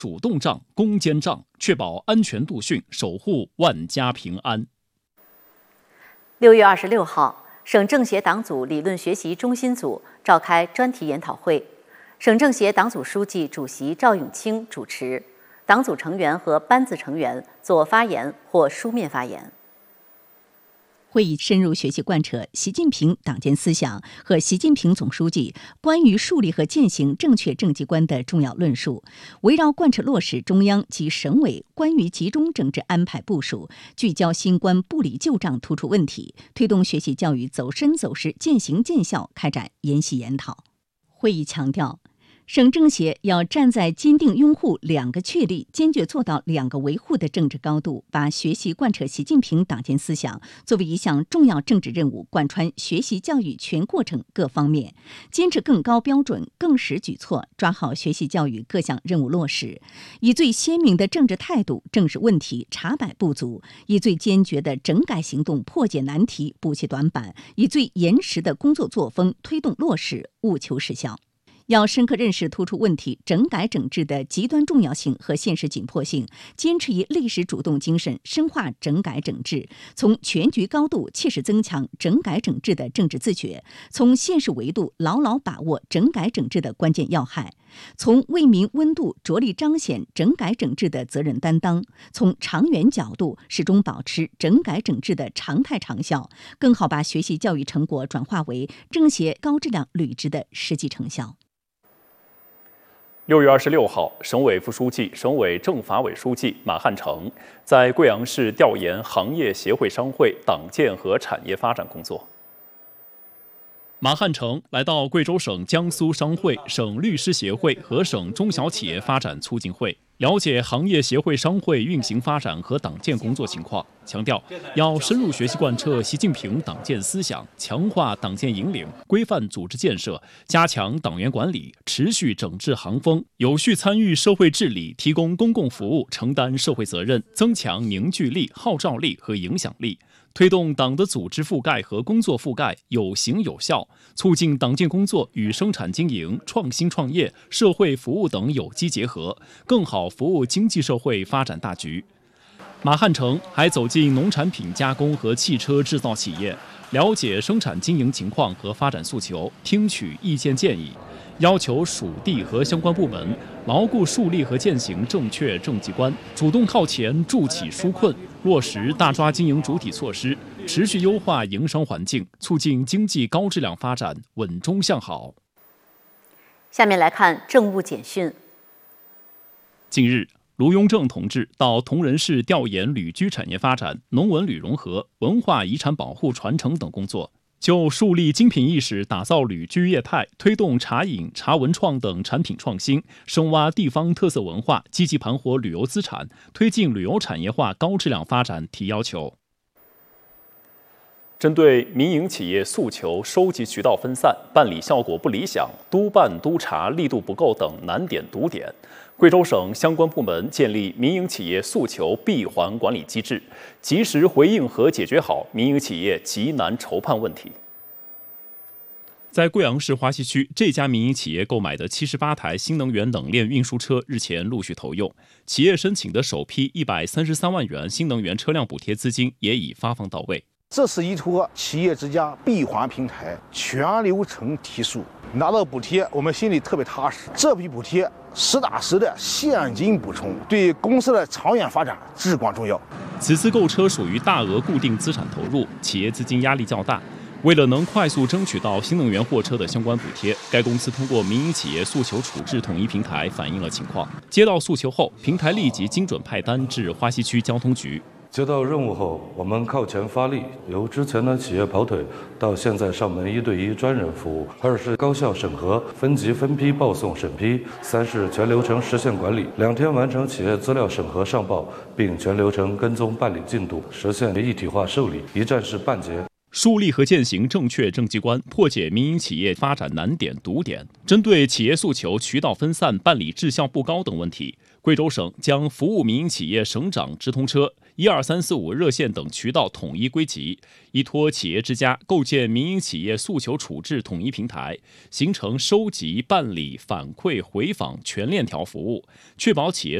主动账、攻坚账，确保安全度训，守护万家平安。 6月26号，省政协党组理论学习中心组召开专题研讨会，省政协党组书记、主席赵永清主持，党组成员和班子成员做发言或书面发言。 会议深入学习贯彻习近平党建思想和习近平总书记关于树立和践行正确政绩观的重要论述，围绕贯彻落实中央及省委关于集中整治安排部署，聚焦新冠不理旧账突出问题，推动学习教育走深走实、见行见效，开展研习研讨。会议强调，省政协要站在坚定拥护两个确立、坚决做到两个维护的政治高度，把学习贯彻习近平党建思想作为一项重要政治任务，贯穿学习教育全过程各方面，坚持更高标准、更实举措，抓好学习教育各项任务落实，以最鲜明的政治态度正视问题、查摆不足，以最坚决的整改行动破解难题、补齐短板，以最严实的工作作风推动落实，务求实效。要深刻认识突出问题整改整治的极端重要性和现实紧迫性，坚持以历史主动精神深化整改整治，从全局高度切实增强整改整治的政治自觉，从现实维度牢牢把握整改整治的关键要害，从为民温度着力彰显整改整治的责任担当，从长远角度始终保持整改整治的常态长效，更好把学习教育成果转化为政协高质量履职的实际成效。 6月26号，省委副书记、省委政法委书记马汉成在贵阳市调研行业协会商会党建和产业发展工作。马汉成来到贵州省江苏商会、省律师协会和省中小企业发展促进会，了解行业协会商会运行发展和党建工作情况，强调要深入学习贯彻习近平党建思想，强化党建引领，规范组织建设，加强党员管理，持续整治行风，有序参与社会治理，提供公共服务，承担社会责任，增强凝聚力、号召力和影响力，推动党的组织覆盖和工作覆盖有形有效，促进党建工作与生产经营、创新创业、社会服务等有机结合，更好服务经济社会发展大局。马汉成还走进农产品加工和汽车制造企业，了解生产经营情况和发展诉求，听取意见建议，要求属地和相关部门牢固树立和践行正确政绩观，主动靠前助企纾困，落实大抓经营主体措施，持续优化营商环境，促进经济高质量发展稳中向好。 下面来看政务简讯。 近日，卢雍正同志到铜仁市调研旅居产业发展、农文旅融合、文化遗产保护传承等工作，就树立精品意识、打造旅居业态、推动茶饮、茶文创等产品创新、深挖地方特色文化、积极盘活旅游资产、推进旅游产业化高质量发展提要求。针对民营企业诉求收集渠道分散、办理效果不理想、督办督查力度不够等难点堵点，贵州省相关部门建立民营企业诉求闭环管理机制，及时回应和解决好民营企业急难筹判问题。在贵阳市花溪区，这家民营企业购买的78台新能源冷链运输车日前陆续投用，企业申请的首批133万元新能源车辆补贴资金也已发放到位。 这是一坨企业之家闭环平台，全流程提速，拿到补贴我们心里特别踏实。这笔补贴实打实的现金补充，对公司的长远发展至关重要。 此次购车属于大额固定资产投入，企业资金压力较大。为了能快速争取到新能源货车的相关补贴，该公司通过民营企业诉求处置统一平台反映了情况。接到诉求后，平台立即精准派单至花溪区交通局。 接到任务后，我们靠前发力，由之前的企业跑腿到现在上门1对1专人服务，2是高效审核，分级分批报送审批，3是全流程实现管理，2天完成企业资料审核上报，并全流程跟踪办理进度，实现一体化受理，一站式办结。 树立和践行正确政绩观，破解民营企业发展难点堵点，针对企业诉求渠道分散、办理质效不高等问题，贵州省将服务民营企业省长直通车 12345热线等渠道统一归集，依托企业之家构建民营企业诉求处置统一平台，形成收集、办理、反馈、回访全链条服务，确保企业